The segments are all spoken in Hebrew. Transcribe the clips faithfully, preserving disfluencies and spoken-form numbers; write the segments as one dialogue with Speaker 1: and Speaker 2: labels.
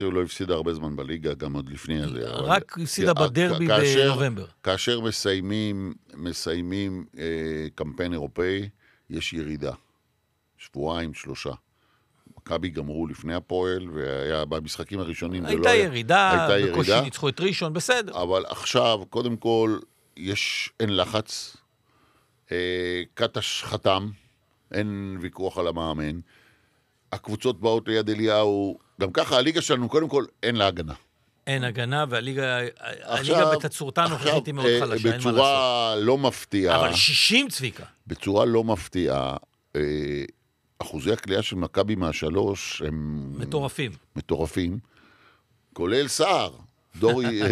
Speaker 1: הוא לא הפסידה הרבה זמן בליגה, גם עוד לפני הזה.
Speaker 2: רק הפסידה בדרבי בנובמבר.
Speaker 1: כאשר מסיימים, מסיימים אה, קמפיין אירופאי, יש ירידה. שבועיים, שלושה. מכבי גמרו לפני הפועל, והיה במשחקים הראשונים...
Speaker 2: הייתה
Speaker 1: לא
Speaker 2: ירידה,
Speaker 1: הייתה
Speaker 2: בקושי
Speaker 1: ירידה.
Speaker 2: ניצחו את ראשון, בסדר.
Speaker 1: אבל עכשיו, קודם כל, יש, אין לחץ. אה, קטש חתם, אין ויכוח על המאמן. הקבוצות באות ליד אליהו, גם ככה הליגה שלנו, קודם כל, אין לה הגנה.
Speaker 2: אין הגנה, והליגה
Speaker 1: עכשיו,
Speaker 2: הליגה בתצורתה הנוכחית היא מאוד
Speaker 1: אה,
Speaker 2: חלשה, אין מה לעשות.
Speaker 1: בצורה לא מפתיעה,
Speaker 2: אבל שישים צביקה.
Speaker 1: בצורה לא מפתיעה, אה, אחוזי הקליעה של מכבי מהשלוש הם...
Speaker 2: מטורפים.
Speaker 1: מטורפים, כולל סער, דורי,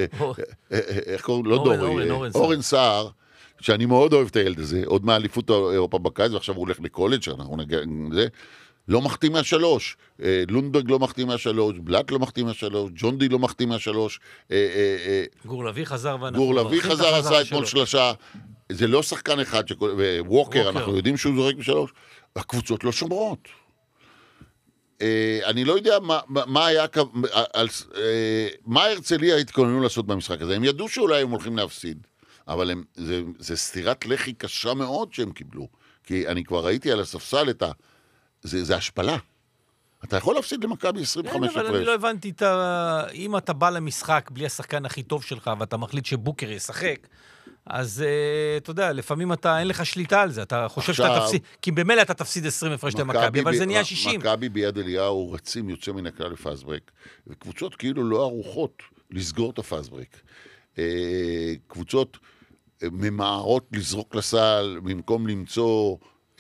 Speaker 1: איך קוראים? לא דורי, אורן סער, שאני מאוד אוהב את הילד הזה, עוד מאליפות אירופה בקיץ, ועכשיו הוא הולך לקולג' שאנחנו נגיע לזה, לא מחתים מהשלוש, לונדברג לא מחתים מהשלוש, בלק לא מחתים מהשלוש, ג'ונדי לא מחתים מהשלוש,
Speaker 2: גור לוי חזר,
Speaker 1: גור לוי חזר, עשה אתמול שלושה, זה לא שחקן אחד, וווקר, אנחנו יודעים שהוא זורק בשלוש, הקבוצות לא שומרות. אני לא יודע מה היה, מה הרצליה התכוננו לעשות במשחק הזה, הם ידעו שאולי הם הולכים להפסיד, אבל זה סתירת לחי קשה מאוד שהם קיבלו, כי אני כבר ראיתי על הספסל את ה... זה, זה השפלה. אתה יכול להפסיד למכבי עשרים וחמש הפרש.
Speaker 2: אבל אני לא הבנתי, אם אתה בא למשחק בלי השחקן הכי טוב שלך, ואתה מחליט שבוקר ישחק, אז אתה יודע, לפעמים אתה, אין לך שליטה על זה, אתה חושב שאתה תפסיד, כי במילא אתה תפסיד עשרים הפרש למכבי, אבל זה נהיה שישים.
Speaker 1: מכבי ביד אליהו רצים יוצא מן הכלל לפאסברק, וקבוצות כאילו לא ערוכות לסגור את הפאסברק. קבוצות ממהרות לזרוק לסל, במקום למצוא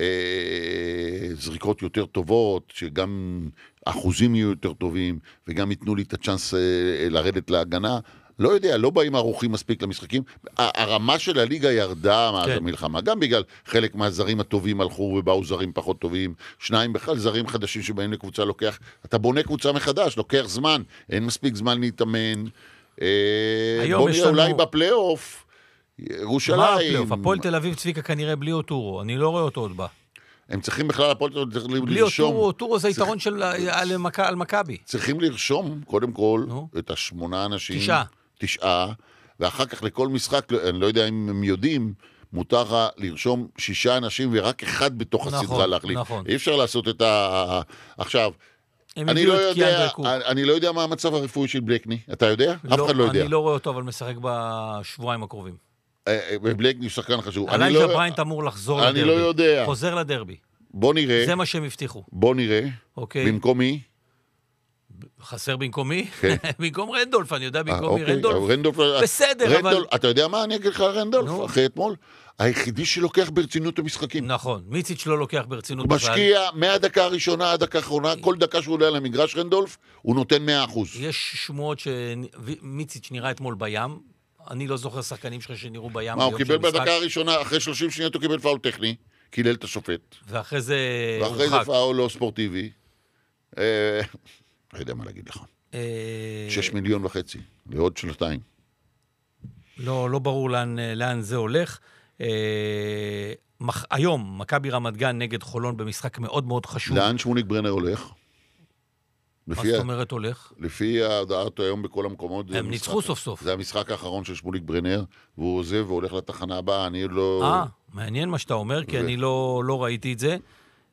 Speaker 1: זריקות יותר טובות, שגם אחוזים יהיו יותר טובים, וגם ייתנו לי את הצ'אנס לרדת להגנה. לא יודע, לא באים ערוכים מספיק למשחקים. הרמה של הליגה ירדה מאז המלחמה, גם בגלל חלק מהזרים הטובים הלכו ובאו זרים פחות טובים, שניים בכלל זרים חדשים שבאים לקבוצה לוקח, אתה בונה קבוצה מחדש, לוקח זמן, אין מספיק זמן להתאמן. בוא נראה אולי בפלייאוף, ירושלים.
Speaker 2: מה הפלייאוף? הפועל תל אביב צביקה כנראה בלי אוטורו, אני לא רואה אותו עוד בא.
Speaker 1: הם צריכים בכלל, הפועל תל אביב צריכים לרשום.
Speaker 2: בלי אוטורו, אוטורו זה יתרון על מכבי.
Speaker 1: צריכים לרשום, קודם כל, את השמונה אנשים. תשעה. תשעה, ואחר כך לכל משחק, אני לא יודע אם הם יודעים, מותר לרשום שישה אנשים ורק אחד בתוך הסדרה להחליף. אי אפשר לעשות את ה... עכשיו, אני לא יודע, אני לא יודע מה המצב הרפואי של בלקני, אתה יודע? אף אחד לא יודע.
Speaker 2: אני לא רואה אותו, אבל משחק בשבועיים הקרובים.
Speaker 1: בלקני שחקן חשוב.
Speaker 2: אלייג'ה בריינט אמור לחזור לדרבי.
Speaker 1: אני לא יודע.
Speaker 2: חוזר לדרבי.
Speaker 1: בוא נראה.
Speaker 2: זה מה שהם הבטיחו.
Speaker 1: בוא נראה. במקום מי?
Speaker 2: חסר במקומי? במקום רנדולף, אני יודע במקומי רנדולף. בסדר, אבל...
Speaker 1: אתה יודע מה אני אגיד לך רנדולף? אחרי אתמול? היחידי שלוקח ברצינות המשחקים.
Speaker 2: נכון, מיציץ' לא לוקח ברצינות.
Speaker 1: הוא משקיע מהדקה הראשונה עד דקה האחרונה, כל דקה שהוא עולה על המגרש רנדולף, הוא נותן מאה אחוז.
Speaker 2: יש שמועות שמיציץ' נראה אתמול בים, אני לא זוכר שחקנים שלך שנראו בים.
Speaker 1: מה, הוא קיבל בדקה הראשונה, אחרי שלושים שניות הוא קיבל פאול טכני, קילל את השופט.
Speaker 2: ואחרי זה...
Speaker 1: ואחרי זה פאול לא ספורטיבי. לא יודע מה להגיד לך. שש מיליון וחצי, לעוד שנתיים.
Speaker 2: לא, לא ברור לאן, לאן זה הולך. היום, מכבי רמת גן נגד חולון במשחק מאוד מאוד חשוב.
Speaker 1: לאן שמוניק ברנר הולך?
Speaker 2: מה זאת אומרת הולך?
Speaker 1: לפי ההודעות היום בכל המקומות.
Speaker 2: הם ניצחו סוף סוף.
Speaker 1: זה המשחק האחרון של שמוניק ברנר, והוא עוזב והולך לתחנה הבאה, אני לא...
Speaker 2: אה, מעניין מה שאתה אומר, כי אני לא, לא ראיתי את זה.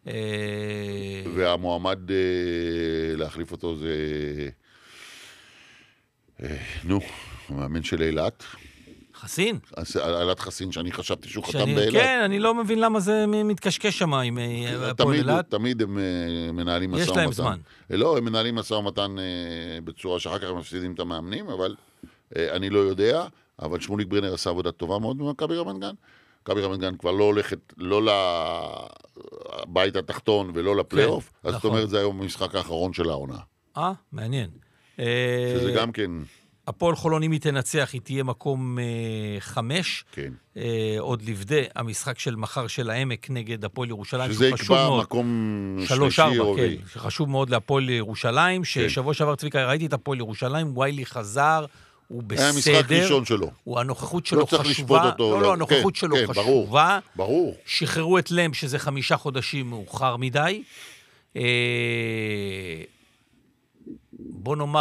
Speaker 1: והמועמד להחליף אותו זה... נו, המאמן של אילת.
Speaker 2: חסין?
Speaker 1: אילת חסין, שאני חשבתי שהוא חתם באילת.
Speaker 2: כן, אני לא מבין למה זה מתקשקש שם עם הפועל אילת.
Speaker 1: תמיד הם מנהלים מסע ומתן.
Speaker 2: יש להם זמן.
Speaker 1: לא, הם מנהלים מסע ומתן בצורה שאחר כך הם מפסידים את המאמנים, אבל אני לא יודע, אבל שמוליק ברנר עשה עבודה טובה מאוד במכבי רמת גן. מכבי רמת גן כבר לא הולכת, לא לבית התחתון ולא לפלייאוף, אז זאת אומרת, זה היום המשחק האחרון של העונה.
Speaker 2: אה, מעניין.
Speaker 1: שזה גם כן...
Speaker 2: הפועל חולון, אם היא תנצח, היא תהיה מקום חמש.
Speaker 1: כן.
Speaker 2: עוד לבדי המשחק של מחר של העמק נגד הפועל ירושלים.
Speaker 1: שזה יקבע מקום שלישי או רביעי.
Speaker 2: שחשוב מאוד להפועל ירושלים, ששבוע שעבר צביקה, ראיתי את הפועל ירושלים, ויילי חזר, הוא בסדר.
Speaker 1: היה המשחק ראשון שלו.
Speaker 2: הוא, הנוכחות שלו
Speaker 1: לא
Speaker 2: חשובה.
Speaker 1: צריך לשפוט אותו.
Speaker 2: לא, לא, הנוכחות שלו חשובה.
Speaker 1: ברור.
Speaker 2: שחררו את לם, שזה חמישה חודשים מאוחר מדי. בוא נאמר,